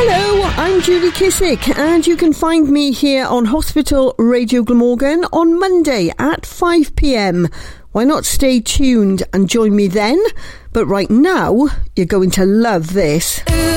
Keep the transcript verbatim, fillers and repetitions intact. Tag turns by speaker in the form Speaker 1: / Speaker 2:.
Speaker 1: Hello, I'm Judy Kissick, and you can find me here on Hospital Radio Glamorgan on Monday at five p m. Why not stay tuned and join me then? But right now, you're going to love this.